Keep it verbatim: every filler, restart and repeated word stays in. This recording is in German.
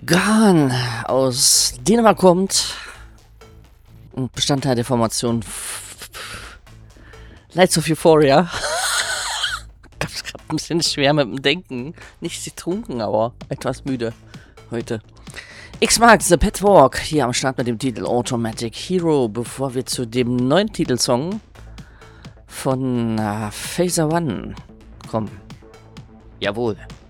Ghan aus Dänemark kommt und Bestandteil der Formation Lights of Euphoria. Gab's gerade ein bisschen schwer mit dem Denken. Nicht getrunken, aber etwas müde heute. X-Mark, The Pet Walk, hier am Start mit dem Titel Automatic Hero, bevor wir zu dem neuen Titelsong von uh, Phaser One kommen. Jawohl.